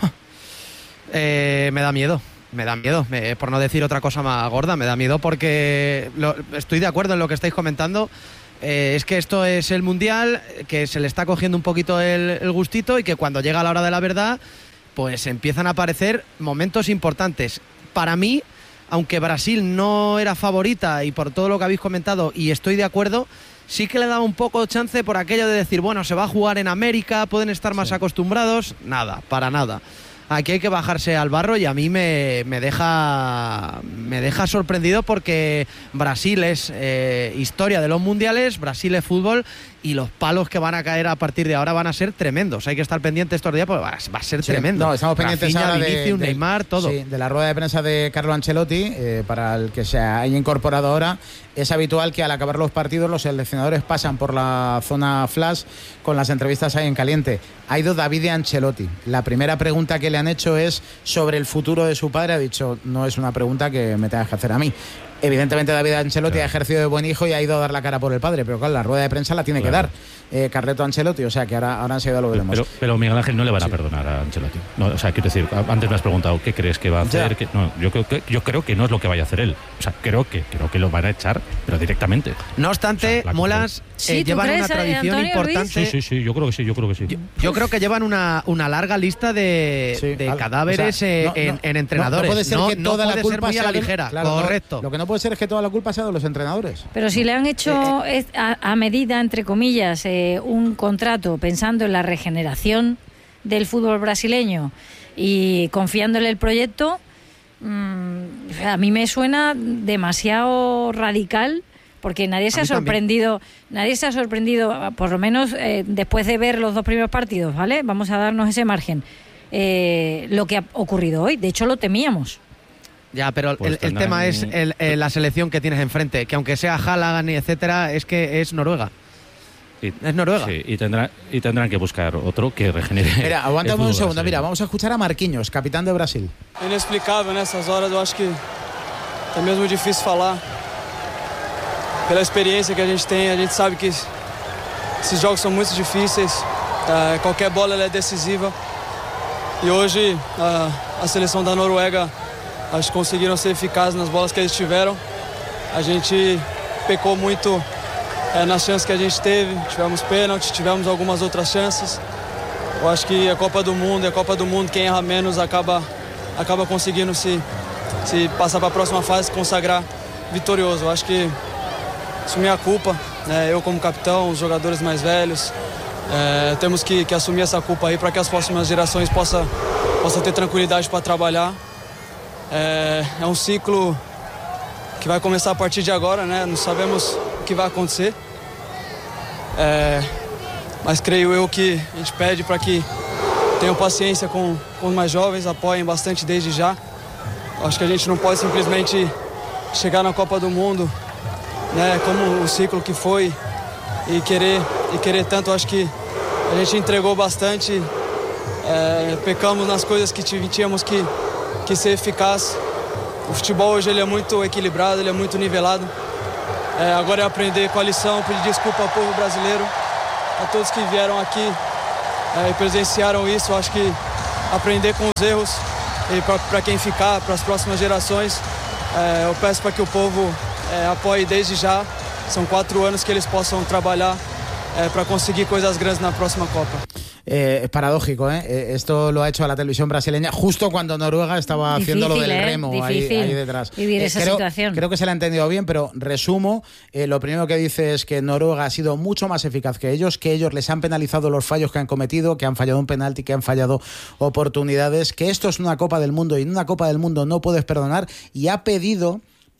Eh, me da miedo. Me da miedo, me- por no decir otra cosa más gorda, me da miedo porque lo- estoy de acuerdo en lo que estáis comentando. Eh, es que esto es el Mundial, que se le está cogiendo un poquito el, el gustito y que cuando llega la hora de la verdad, pues empiezan a aparecer momentos importantes. Para mí, aunque Brasil no era favorita y por todo lo que habéis comentado, y estoy de acuerdo, sí que le daba un poco de chance por aquello de decir, bueno, se va a jugar en América, pueden estar más acostumbrados. Nada, para nada. Aquí hay que bajarse al barro y a mí me, me deja me deja sorprendido porque Brasil es eh, historia de los mundiales, Brasil es fútbol y los palos que van a caer a partir de ahora van a ser tremendos. Hay que estar pendientes estos días porque va, va a ser Sí, tremendo. No, estamos pendientes Rafinha, ahora de, Vinicius, de- Neymar, todo. sí, de la rueda de prensa de Carlo Ancelotti, eh, para el que se haya incorporado ahora. Es habitual que al acabar los partidos los seleccionadores pasan por la zona flash con las entrevistas ahí en caliente. Ha ido David Ancelotti. La primera pregunta que le han hecho es sobre el futuro de su padre. Ha dicho, no es una pregunta que me tengas que hacer a mí. Evidentemente David Ancelotti ha ejercido de buen hijo y ha ido a dar la cara por el padre, pero claro, la rueda de prensa la tiene Claro. que dar eh, Carleto Ancelotti, o sea que ahora, ahora enseguida lo veremos. Pero, pero Miguel Ángel no le van a perdonar a Ancelotti. No, o sea, quiero decir, antes me has preguntado qué crees que va a hacer. Ya. ¿Qué- no, yo creo que yo creo que no es lo que vaya a hacer él. O sea, creo que creo que lo van a echar, pero directamente. No obstante, O sea, la- Molas, Sí, eh, ¿tú llevan crees, una eh, tradición Antonio, importante. Sí, sí, sí, yo creo que sí, yo creo que sí. Yo, yo creo que llevan una, una larga lista de, Sí, de al- cadáveres o sea, eh, no, en, no, en no, entrenadores. No, puede ser que no toda puede la ser culpa muy a sea la de- ligera. claro, no, Correcto. lo que no puede ser es que toda la culpa sea de los entrenadores. Pero si le han Eh, hecho es- a, a medida, entre comillas, eh, un contrato pensando en la regeneración del fútbol brasileño y confiándole el proyecto, mm, a mí me suena demasiado radical porque nadie se A ha mí también. sorprendido, nadie se ha sorprendido, por lo menos eh, después de ver los dos primeros partidos, ¿vale? Vamos a darnos ese margen. Eh, lo que ha ocurrido hoy, de hecho lo temíamos. Ya, pero Pues el, el tendrán- tema es el- el- la selección que tienes enfrente, que aunque sea Haaland y etcétera, es que es Noruega. Y- Es Noruega. Sí, y tendrán y tendrán que buscar otro que regenere. Mira, el aguántame fútbol un segundo. brasileño. Mira, vamos a escuchar a Marquinhos, capitán de Brasil. Inexplicável nessas horas, eu acho que é mesmo difícil falar. Pela experiência que a gente tem, a gente sabe que esses jogos são muito difíceis. eh, qualquer bola ela é decisiva. E hoje a, a seleção da Noruega acho que conseguiram ser eficazes nas bolas que eles tiveram. A gente pecou muito eh, nas chances que a gente teve. Tivemos pênalti, tivemos algumas outras chances. Eu acho que a Copa do Mundo, a Copa do Mundo, quem erra menos acaba, acaba conseguindo se, se passar para a próxima fase, se consagrar vitorioso. Eu acho que assumir a culpa, né? Eu como capitão, os jogadores mais velhos, é, temos que, que assumir essa culpa aí para que as próximas gerações possam possa ter tranquilidade para trabalhar. É, é um ciclo que vai começar a partir de agora, né? Não sabemos o que vai acontecer. É, mas creio eu que a gente pede para que tenham paciência com, com os mais jovens, apoiem bastante desde já. Acho que a gente não pode simplesmente chegar na Copa do Mundo, né, como o ciclo que foi e querer, e querer tanto. Acho que a gente entregou bastante, é, pecamos nas coisas que tínhamos que, que ser eficaz. O futebol hoje ele é muito equilibrado, ele é muito nivelado. É, agora é aprender com a lição, pedir desculpa ao povo brasileiro, a todos que vieram aqui é, e presenciaram isso. Acho que aprender com os erros e para quem ficar, para as próximas gerações, é, eu peço para que o povo é, apoie desde já. São quatro anos que eles possam trabalhar é, para conseguir coisas grandes na próxima Copa. Eh, es paradójico, ¿eh? Eh, Esto lo ha hecho a la televisión brasileña justo cuando Noruega estaba Difícil, haciendo lo del ¿eh? remo ahí, Difícil ahí detrás. vivir Eh, esa creo, situación. creo que se la ha entendido bien, pero resumo. Eh, lo primero que dice es que Noruega ha sido mucho más eficaz que ellos, que ellos les han penalizado los fallos que han cometido, que han fallado un penalti, que han fallado oportunidades, que esto es una Copa del Mundo y en una Copa del Mundo no puedes perdonar, y ha pedido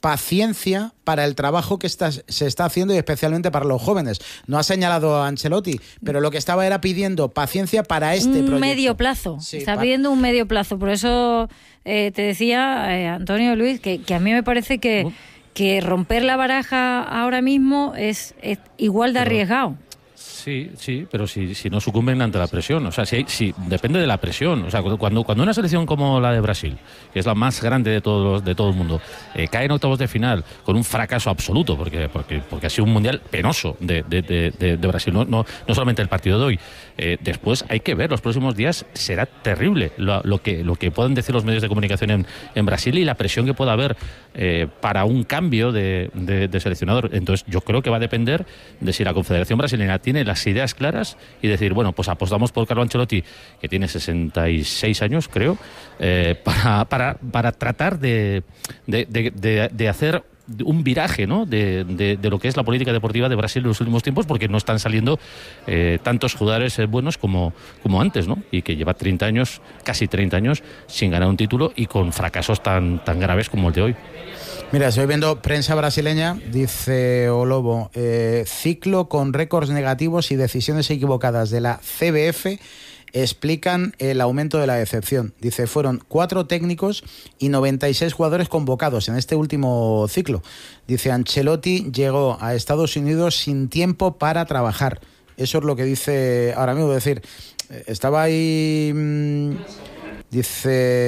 paciencia para el trabajo que está, se está haciendo y especialmente para los jóvenes. No ha señalado a Ancelotti, pero lo que estaba era pidiendo paciencia para este un proyecto. medio plazo. Sí, está pa- pidiendo un medio plazo. Por eso eh, te decía, eh, Antonio Luis, que, que a mí me parece que, que romper la baraja ahora mismo es, es igual de arriesgado. Sí, sí, pero si, si no sucumben ante la presión. O sea, si, hay- si depende de la presión. O sea, cuando, cuando una selección como la de Brasil, que es la más grande de todos los- de todo el mundo, eh, cae en octavos de final con un fracaso absoluto, porque porque, porque ha sido un mundial penoso de, de, de, de- de Brasil, no, no, no solamente el partido de hoy. Eh, después hay que ver, los próximos días será terrible lo, lo que lo que puedan decir los medios de comunicación en, en Brasil y la presión que pueda haber eh, para un cambio de, de, de seleccionador. Entonces yo creo que va a depender de si la Confederación Brasileña tiene las ideas claras y decir, bueno, pues apostamos por Carlo Ancelotti, que tiene sesenta y seis años, creo, eh, para, para, para tratar de, de, de, de, de hacer un viraje, ¿no? de, de, de lo que es la política deportiva de Brasil en los últimos tiempos, porque no están saliendo eh, tantos jugadores eh, buenos como, como antes, ¿no? Y que lleva treinta años, casi treinta años, sin ganar un título y con fracasos tan, tan graves como el de hoy. Mira, estoy viendo prensa brasileña, dice Olobo, eh, ciclo con récords negativos y decisiones equivocadas de la C B F explican el aumento de la decepción. Dice, fueron cuatro técnicos y noventa y seis jugadores convocados en este último ciclo. Dice, Ancelotti llegó a Estados Unidos sin tiempo para trabajar. Eso es lo que dice ahora mismo. Es decir, estaba ahí... Mmm, dice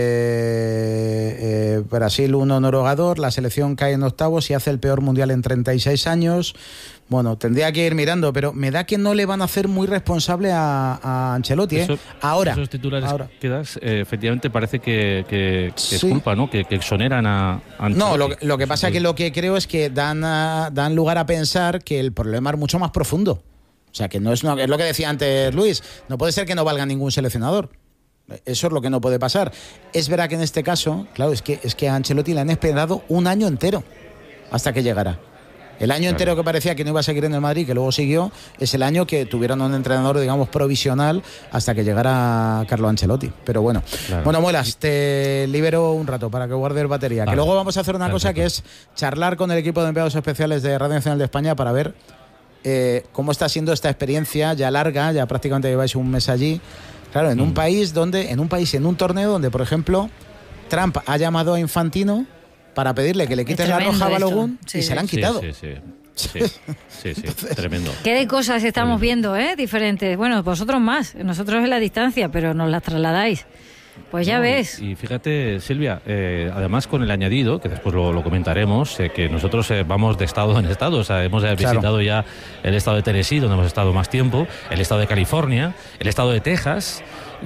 eh, Brasil un honorador, la selección cae en octavos y hace el peor mundial en treinta y seis años. Bueno, tendría que ir mirando, pero me da que no le van a hacer muy responsable a, a Ancelotti. ¿eh? Eso, ahora. Esos titulares ahora. que das, eh, efectivamente parece que, que, que Sí. es culpa, ¿no? Que, que exoneran a, a Ancelotti. No, lo, lo que pasa es que lo que creo es que dan, a- dan lugar a pensar que el problema es mucho más profundo. O sea, que no es, una- es lo que decía antes Luis, no puede ser que no valga ningún seleccionador. Eso es lo que no puede pasar. Es verdad que en este caso, claro, es que, es que a Ancelotti le han esperado un año entero hasta que llegara. El año entero que parecía que no iba a seguir en el Madrid, que luego siguió, es el año que tuvieron un entrenador, digamos, provisional hasta que llegara Carlo Ancelotti. Pero bueno, Claro. bueno, Muelas, te libero un rato para que guardes batería. Vale. Que luego vamos a hacer una cosa Perfecto. que es charlar con el equipo de enviados especiales de Radio Nacional de España para ver eh, cómo está siendo esta experiencia ya larga, ya prácticamente lleváis un mes allí. Claro, en un país donde, en un país, en un torneo donde, por ejemplo, Trump ha llamado a Infantino para pedirle que le quiten la tremendo roja a esto. Balogun Sí, y sí. se la han Sí, quitado. Sí, sí, sí, sí, sí, tremendo. ¿Qué de cosas estamos viendo, eh? Diferentes. Bueno, vosotros más, nosotros en la distancia, pero nos las trasladáis. Pues ya No, ves. Y, y fíjate, Silvia, eh, además con el añadido, que después lo, lo comentaremos, eh, que nosotros eh, vamos de estado en estado. O sea, hemos eh, Claro. visitado ya el estado de Tennessee, donde hemos estado más tiempo, el estado de California, el estado de Texas.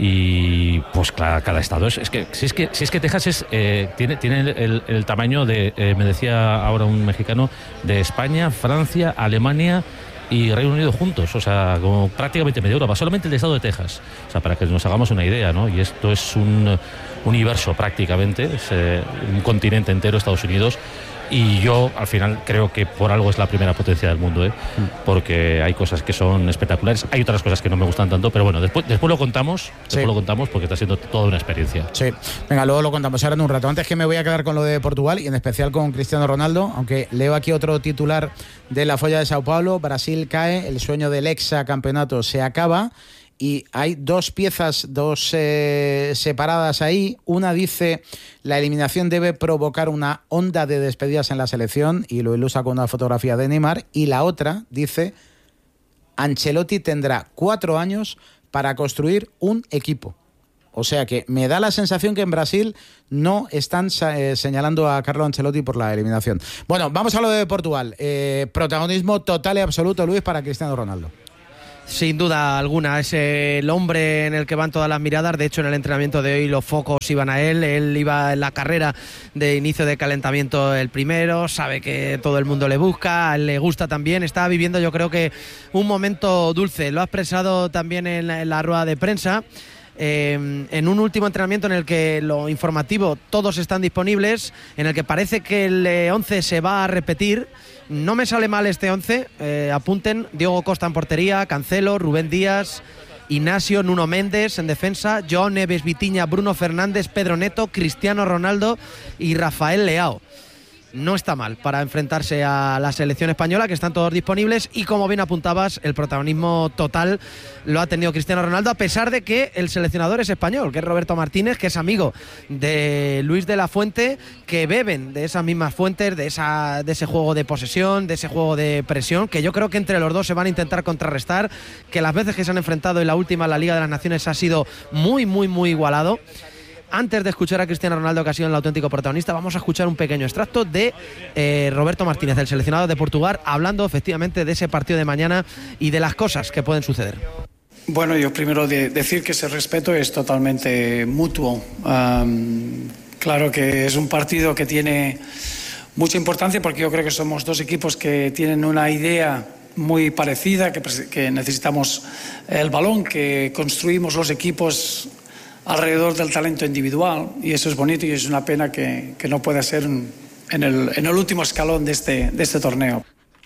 Y pues claro, cada estado es, es que si es que si es que Texas es eh, tiene tiene el, el tamaño de eh, me decía ahora un mexicano, de España, Francia, Alemania y Reino Unido juntos, o sea, como prácticamente media Europa, solamente el estado de Texas, o sea, para que nos hagamos una idea, ¿no? Y esto es un universo prácticamente, es eh, un continente entero, Estados Unidos. Y yo, al final, creo que por algo es la primera potencia del mundo, ¿eh? Porque hay cosas que son espectaculares, hay otras cosas que no me gustan tanto, pero bueno, después, después lo contamos, después Sí. lo contamos porque está siendo toda una experiencia. Sí, venga, luego lo contamos ahora en un rato. Antes que me voy a quedar con lo de Portugal y en especial con Cristiano Ronaldo, aunque leo aquí otro titular de la Folla de Sao Paulo, Brasil cae, el sueño del hexacampeonato se acaba y hay dos piezas, dos eh, separadas ahí. Una dice, la eliminación debe provocar una onda de despedidas en la selección y lo ilustra con una fotografía de Neymar, y la otra dice, Ancelotti tendrá cuatro años para construir un equipo. O sea que me da la sensación que en Brasil no están eh, señalando a Carlo Ancelotti por la eliminación. Bueno, vamos a lo de Portugal. Eh, protagonismo total y absoluto, Luis, para Cristiano Ronaldo. Sin duda alguna, es el hombre en el que van todas las miradas. De hecho, en el entrenamiento de hoy los focos iban a él. Él iba en la carrera de inicio de calentamiento el primero. Sabe que todo el mundo le busca, a él le gusta también. Está viviendo, yo creo que, un momento dulce. Lo ha expresado también en la, en la rueda de prensa. Eh, en un último entrenamiento en el que lo informativo todos están disponibles, en el que parece que el eh, once se va a repetir. No me sale mal este once, eh, apunten: Diogo Costa en portería, Cancelo, Rubén Díaz, Ignacio, Nuno Méndez en defensa, João Neves, Vitinha, Bruno Fernández, Pedro Neto, Cristiano Ronaldo y Rafael Leao. no está mal para enfrentarse a la selección española, que están todos disponibles, y como bien apuntabas, el protagonismo total lo ha tenido Cristiano Ronaldo, a pesar de que el seleccionador es español, que es Roberto Martínez, que es amigo de Luis de la Fuente, que beben de esas mismas fuentes, de, esa, de ese juego de posesión, de ese juego de presión, que yo creo que entre los dos se van a intentar contrarrestar, que las veces que se han enfrentado en la última, en la Liga de las Naciones, ha sido muy, muy, muy igualado. Antes de escuchar a Cristiano Ronaldo, que ha sido el auténtico protagonista, vamos a escuchar un pequeño extracto de eh, Roberto Martínez, el seleccionado de Portugal, hablando efectivamente de ese partido de mañana y de las cosas que pueden suceder. Bueno, yo primero de decir que ese respeto es totalmente mutuo. Um, claro que es un partido que tiene mucha importancia, porque yo creo que somos dos equipos que tienen una idea muy parecida, que, que necesitamos el balón, que construimos los equipos alrededor del talento individual, y eso es bonito, y es una pena que, que no pueda ser en el, en el último escalón de este, de este torneo.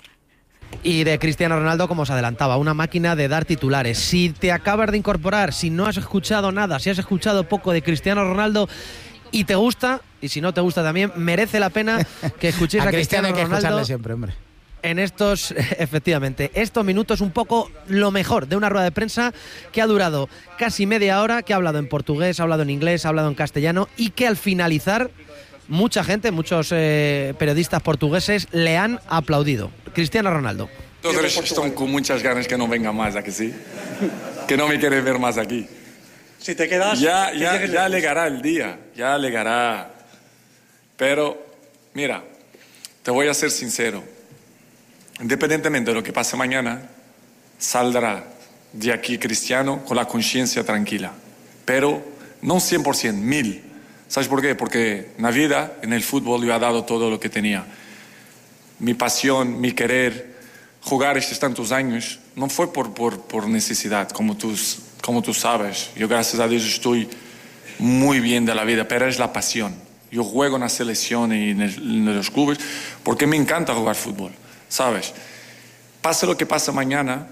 Y de Cristiano Ronaldo, como os adelantaba, una máquina de dar titulares. Si te acabas de incorporar, si no has escuchado nada, si has escuchado poco de Cristiano Ronaldo y te gusta, y si no te gusta también, merece la pena que escuchéis a, a Cristiano, Cristiano hay que Ronaldo escucharle siempre, hombre. En estos, efectivamente, estos minutos, un poco lo mejor de una rueda de prensa que ha durado casi media hora, que ha hablado en portugués, ha hablado en inglés, ha hablado en castellano, y que al finalizar mucha gente, muchos eh, periodistas portugueses le han aplaudido. Cristiano Ronaldo. Todos están con muchas ganas que no venga más, ¿a que sí? Que no me quiere ver más aquí. Si te quedas... Ya, ya, ya llegará el día, ya llegará. Pero, mira, te voy a ser sincero. Independientemente de lo que pase mañana, saldrá de aquí Cristiano con la conciencia tranquila. Pero no cien por ciento, mil. ¿Sabes por qué? Porque en la vida, en el fútbol, yo he dado todo lo que tenía. Mi pasión, mi querer, jugar estos tantos años, no fue por, por, por necesidad, como tú, como tú sabes. Yo, gracias a Dios, estoy muy bien de la vida, pero es la pasión. Yo juego en la selección y en, el, en los clubes porque me encanta jugar fútbol. ¿Sabes? Pase lo que pase mañana,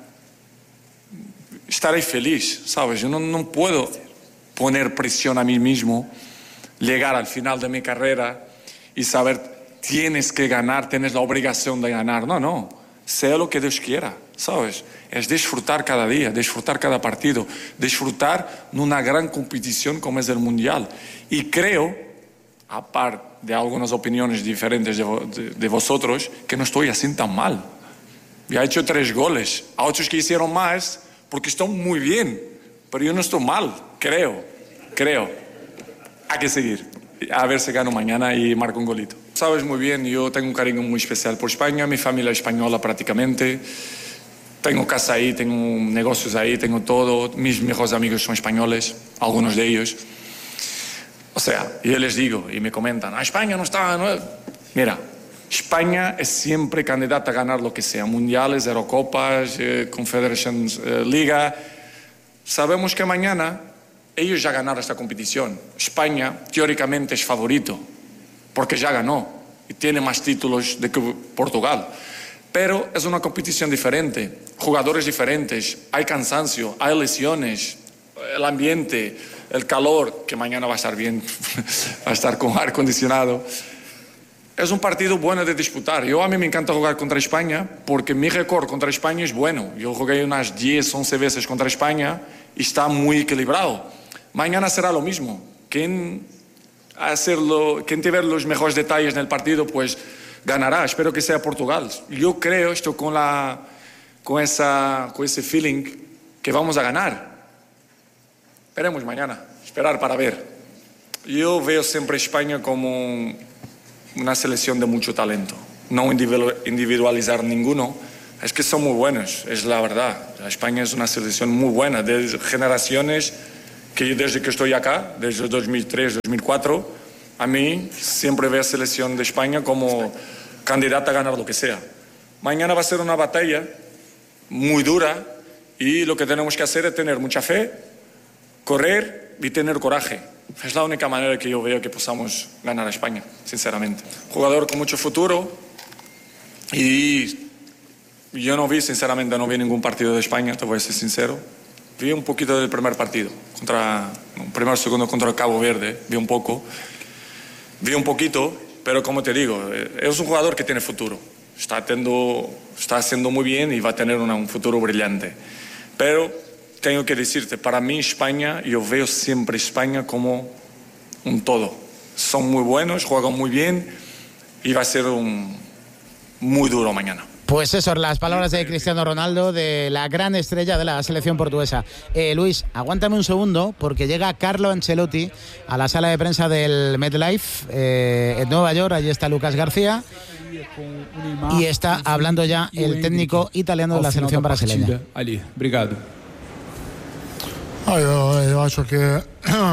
estaré feliz, ¿sabes? Yo no, no puedo poner presión a mí mismo, llegar al final de mi carrera y saber, tienes que ganar, tienes la obligación de ganar. No, no, sea lo que Dios quiera, ¿sabes? Es disfrutar cada día, disfrutar cada partido, disfrutar de una gran competición como es el Mundial. Y creo, aparte de algunas opiniones diferentes de, de, de vosotros, que no estoy así tan mal. Ya he hecho tres goles, a otros que hicieron más, porque están muy bien, pero yo no estoy mal, creo, creo. Hay que seguir, a ver si gano mañana y marco un golito. Sabes muy bien, yo tengo un cariño muy especial por España, mi familia es española prácticamente, tengo casa ahí, tengo negocios ahí, tengo todo, mis mejores amigos son españoles, algunos de ellos. O sea, yo les digo y me comentan, ah, España no está... No... Mira, España es siempre candidata a ganar lo que sea, mundiales, Eurocopas, eh, Confederations eh, Liga. Sabemos que mañana ellos ya ganaron esta competición. España teóricamente es favorito, porque ya ganó y tiene más títulos de que Portugal. Pero es una competición diferente, jugadores diferentes, hay cansancio, hay lesiones, el ambiente, el calor, que mañana va a estar bien, va a estar con aire acondicionado. Es un partido bueno de disputar. Yo a mí me encanta jugar contra España porque mi récord contra España es bueno. Yo jugué unas diez, once veces contra España y está muy equilibrado. Mañana será lo mismo. Quien, hacerlo, quien tiene los mejores detalles en el partido, pues ganará. Espero que sea Portugal. Yo creo, esto con, la, con, esa, con ese feeling, que vamos a ganar. Esperemos mañana, esperar para ver. Yo veo siempre a España como una selección de mucho talento. No individualizar ninguno, es que son muy buenos, es la verdad. España es una selección muy buena, de generaciones que yo desde que estoy acá, desde dos mil tres, dos mil cuatro, a mí siempre veo a la selección de España como candidata a ganar lo que sea. Mañana va a ser una batalla muy dura y lo que tenemos que hacer es tener mucha fe, correr y tener coraje. Es la única manera que yo veo que podamos ganar a España, sinceramente. Jugador con mucho futuro y yo no vi, sinceramente, no vi ningún partido de España, te voy a ser sincero. Vi un poquito del primer partido, contra, un primer segundo contra el Cabo Verde, vi un poco. Vi un poquito pero como te digo, es un jugador que tiene futuro. Está, tendo, está haciendo muy bien y va a tener una, un futuro brillante. Pero tengo que decirte, para mí España, yo veo siempre España como un todo. Son muy buenos, juegan muy bien y va a ser un, muy duro mañana. Pues eso, las palabras de Cristiano Ronaldo, de la gran estrella de la selección portuguesa. Eh, Luis, aguántame un segundo, porque llega Carlo Ancelotti a la sala de prensa del MetLife eh, en Nueva York. Allí está Lucas García y está hablando ya el técnico italiano de la selección brasileña. Ali, obrigado. Ah, io, io acho che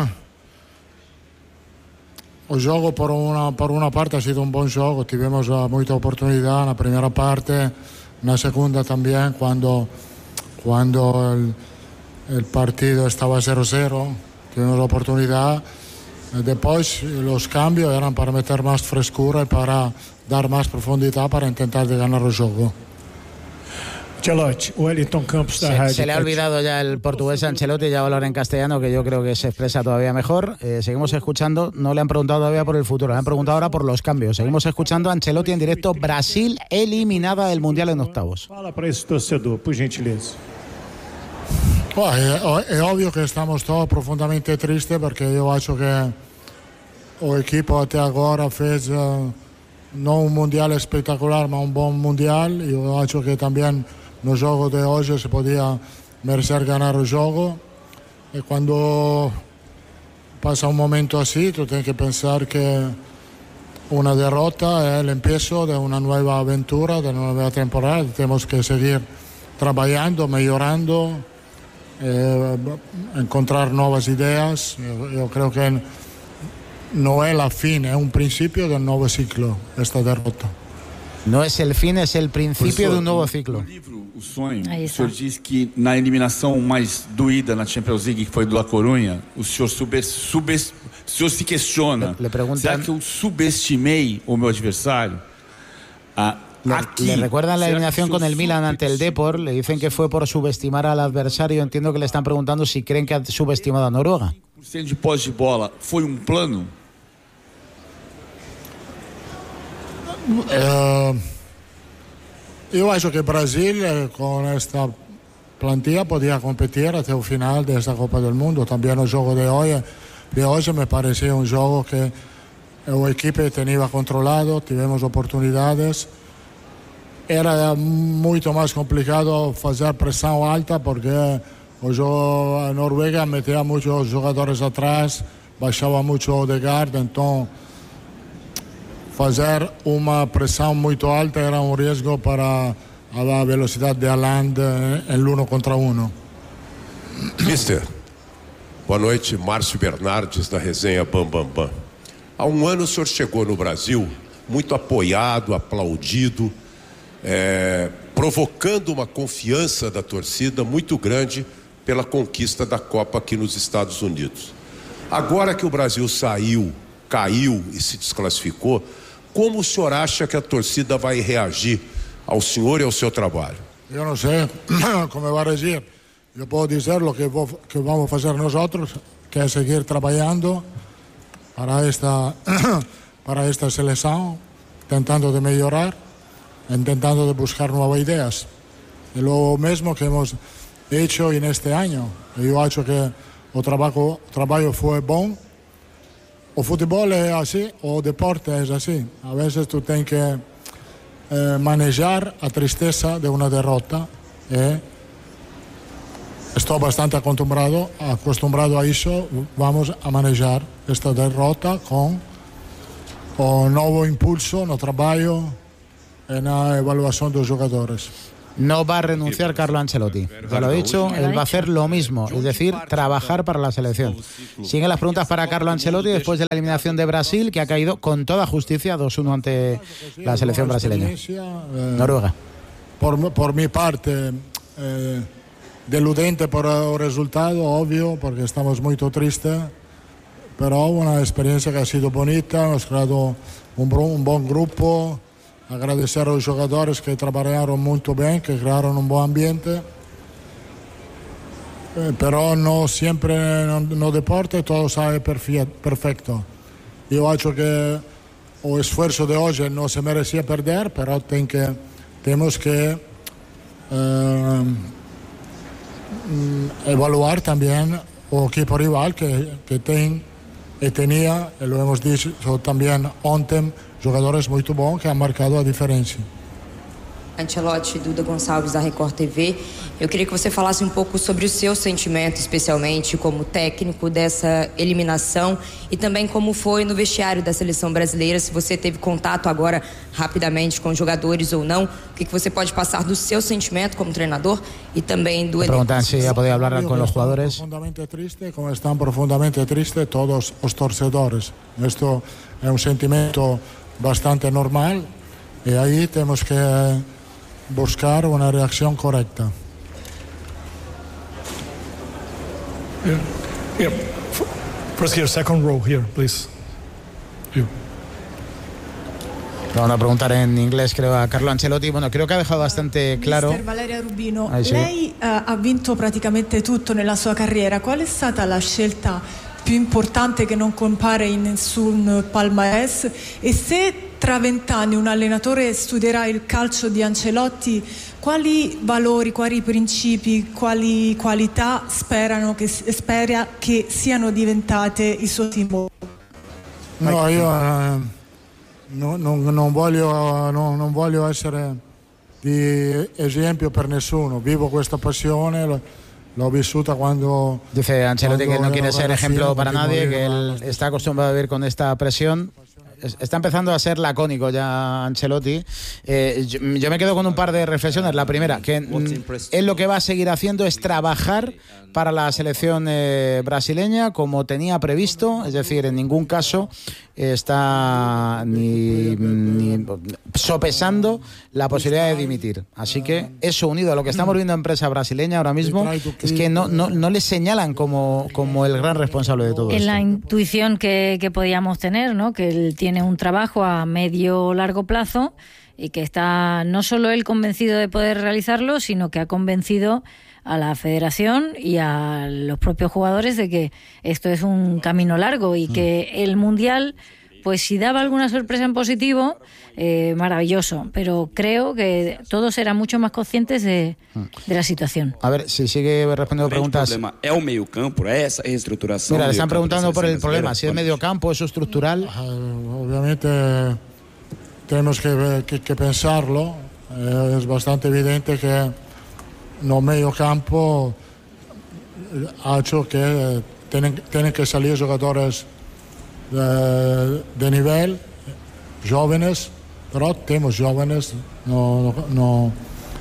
il gioco per una, per una parte ha sido un buon gioco, tivemos mucha oportunidad en la primera parte, en la segunda también, cuando, cuando el, el partido estaba cero cero, tuvimos la oportunidad. Después los cambios eran para meter más frescura y para dar más profundidad para intentar de ganar el juego. Ancelotti, Wellington Campos da se, Rádio. se le ha olvidado ya el portugués Ancelotti, ya va a hablar en castellano, que yo creo que se expresa todavía mejor. Eh, seguimos escuchando, no le han preguntado todavía por el futuro, le han preguntado ahora por los cambios. Seguimos escuchando a Ancelotti en directo. Brasil eliminada del Mundial en octavos. Fala para esse torcedor, por gentileza. Well, è, è ovvio che stiamo todos profondamente tristes perché io acho che l'equipo até agora fez uh, non un mondiale spettacolare ma un buon mondiale. Io acho che también no gioco de hoy se podía merecer ganar el juego, y cuando pasa un momento así tú tienes que pensar que una derrota es el empiezo de una nueva aventura, de una nueva temporada. Tenemos que seguir trabajando, mejorando, eh, encontrar nuevas ideas. Yo, yo creo que no es la fin, es un principio del nuevo ciclo esta derrota. No es el fin, es el principio Professor, de un nuevo ciclo. No livro O Sonho, Aí o está. senhor diz que na eliminação mais doída na Champions League, que foi do La Coruña, o senhor, sube, sube, o senhor se questiona, Le- le preguntan- será que eu subestimei o meu adversário? Ah, Le, aqui, le recuerdan la será que eliminación o con senhor el Milan ante el Depor, le dicen que fue por subestimar al adversario. Entiendo que le están preguntando si creen que ha subestimado a Noruega. cinco por cento de posse de bola foi um plano? Eh, io acho che il Brasile con questa plantilla podía competir hasta el final de esta Copa del Mundo. También el juego de hoy, de hoy me parecía un juego que el equipo tenía controlado, tuvimos oportunidades. Era muito mais complicado fazer pressão alta porque o jogo, a Noruega metia muitos jogadores atrás, baixava muito o Odegaard, então fazer uma pressão muito alta era um risco para a velocidade de Haaland em uno contra uno. Mister, boa noite, Márcio Bernardes da resenha Bam Bam Bam. Há um ano o senhor chegou no Brasil muito apoiado, aplaudido, é, provocando uma confiança da torcida muito grande pela conquista da Copa aqui nos Estados Unidos. Agora que o Brasil saiu, caiu e se desclassificou, como o senhor acha que a torcida vai reagir ao senhor e ao seu trabalho? Eu não sei como vai reagir. Eu posso dizer o que, vou, que vamos fazer nós, que é seguir trabalhando para esta, para esta seleção, tentando de melhorar, tentando de buscar novas ideias. É o mesmo que hemos hecho en este año. Eu acho que o trabalho, o trabalho foi bom. O futebol é assim, o deporte é assim. A vezes tu tens que eh, manejar a tristeza de uma derrota. Eh. Estou bastante acostumbrado, acostumbrado a isso. Vamos a manejar esta derrota com o novo impulso no trabalho e na avaliação dos jogadores. No va a renunciar Carlo Ancelotti. Ya lo he dicho, él va a hacer lo mismo, es decir, trabajar para la selección. Siguen las preguntas para Carlo Ancelotti después de la eliminación de Brasil, que ha caído con toda justicia dos uno ante la selección brasileña. Noruega. Por, por mi parte, eh, deludente por el resultado, obvio, porque estamos muy tristes, pero una experiencia que ha sido bonita, hemos creado un, un buen grupo. Agradecer a los jugadores que trabajaron muy bien, que crearon un buen ambiente. Eh, pero no siempre en no deporte todo sale perfecto. Yo creo que o esfuerzo de hoy no se merecía perder, pero ten que, tenemos que eh, evaluar también el equipo rival que, que ten, y tenía, y lo hemos dicho también ontem, jogadores muy bons que han marcado a diferencia. Ancelotti, Duda Gonçalves da Record T V. Eu queria que você falasse um pouco sobre o seu sentimento, especialmente como técnico dessa eliminação e também como foi no vestiário da seleção brasileira, se você teve contato agora rapidamente com jogadores ou não, o que você pode passar do seu sentimento como treinador e também do elenco. Preguntan si ha podido hablar con los jugadores. Profundamente triste, como están profundamente tristes todos los torcedores. Esto es un sentimiento bastante normal y ahí tenemos que buscar una reacción correcta. Yeah. Yeah. First here, second row here, please. You. Vamos a preguntar en inglés, creo, a Carlo Ancelotti. Bueno, creo que ha dejado bastante claro. Mister Valeria Rubino, ah, sì. lei uh, ha vinto praticamente tutto nella sua carriera. Qual è stata la scelta più importante che non compare in nessun palmarès? E se tra vent'anni un allenatore studierà il calcio di Ancelotti, quali valori, quali principi, quali qualità sperano che, spera che siano diventate il suo simbolo? No, io eh, no, non, non, voglio, no, non voglio essere di esempio per nessuno. Vivo questa passione, l'ho vissuta cuando... Dice Ancelotti que no quiere ser ejemplo para nadie, que él más. está acostumbrado a vivir con esta presión. Está empezando a ser lacónico ya Ancelotti. Eh, yo, yo me quedo con un par de reflexiones. La primera, que mm, él lo que va a seguir haciendo es trabajar para la selección eh, brasileña como tenía previsto, es decir, en ningún caso está ni, ni sopesando la posibilidad de dimitir. Así que eso, unido a lo que estamos viendo en prensa brasileña ahora mismo, es que no, no, no le señalan como, como el gran responsable de todo en esto. La intuición que, que podíamos tener, ¿no? Que él tiene un trabajo a medio o largo plazo y que está no solo él convencido de poder realizarlo, sino que ha convencido a la federación y a los propios jugadores de que esto es un camino largo y que el Mundial, pues si daba alguna sorpresa en positivo, eh, maravilloso, pero creo que todos eran mucho más conscientes de, de la situación. A ver, si sigue respondiendo preguntas. El problema es el medio campo, es esa reestructuración. Mira, le están preguntando por el problema, si es medio campo, eso estructural. Uh, obviamente tenemos que, que, que pensarlo. Eh, es bastante evidente que no medio campo ha hecho que eh, tienen, tienen que salir jugadores de, de nivel, jóvenes, pero tenemos jóvenes no, no,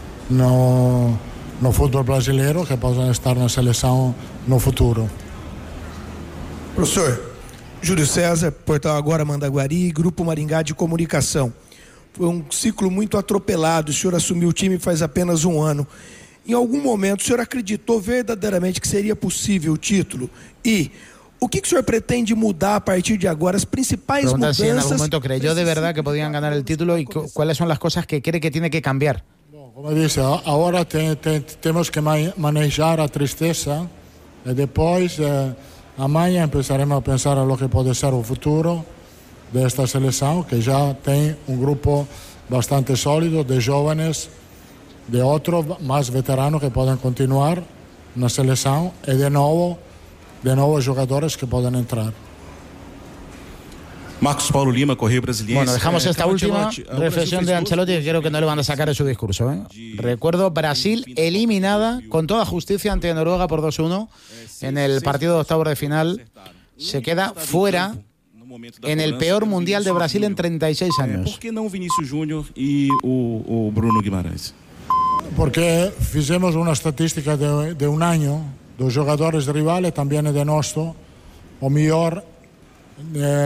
no, no fútbol brasileiro que possam estar na seleção no futuro. Professor, Júlio César, Portal Agora Mandaguari, Grupo Maringá de Comunicação. Foi um ciclo muito atropelado, o senhor assumiu o time faz apenas um ano. Em algum momento, o senhor acreditou verdadeiramente que seria possível o título? E o que, que o senhor pretende mudar a partir de agora? As principais Preguntan mudanças... si en algún momento creyó de verdad que podían ganar el título y cu- cuáles son las cosas que cree que tiene que cambiar. Como disse, agora te, te, temos que manejar a tristeza e depois, eh, amanhã, começaremos a pensar no que pode ser o futuro desta seleção, que já tem um grupo bastante sólido de jovens, de outros mais veteranos que podem continuar na seleção e de novo, de novos jogadores que podem entrar. Marcos Paulo Lima, Correio Brasiliense. Bueno, dejamos esta Eh, última Ancelotti, o reflexión de Ancelotti que creo que no le van a sacar de su discurso. ¿eh? Recuerdo, Brasil eliminada con toda justicia ante Noruega por dos uno en el partido de octavos de final. Se queda fuera en el peor mundial de Brasil en treinta y seis años. Por que não Vinícius Júnior e o, o Bruno Guimarães? Porque fizemos uma estatística de, de um ano dos jogadores rivales, também de nosso, o melhor. Eh,